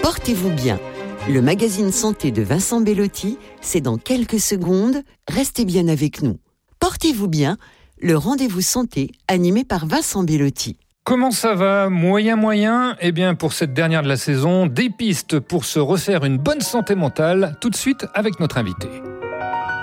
Portez-vous bien. Le magazine santé de Vincent Bellotti, c'est dans quelques secondes. Restez bien avec nous. Portez-vous bien, le rendez-vous santé animé par Vincent Bellotti. Comment ça va ? Moyen ? Eh bien, pour cette dernière de la saison, des pistes pour se refaire une bonne santé mentale, tout de suite avec notre invité.